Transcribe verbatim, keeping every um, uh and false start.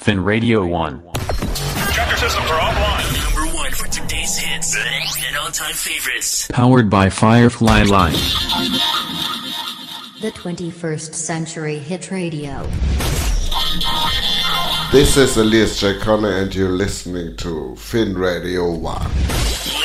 Fin Radio one. Tractor systems are offline. Number one for today's hits and all-time favorites. Powered by Firefly Live. The twenty-first Century Hit Radio. This is Elias J. Connor and you're listening to Fin Radio one.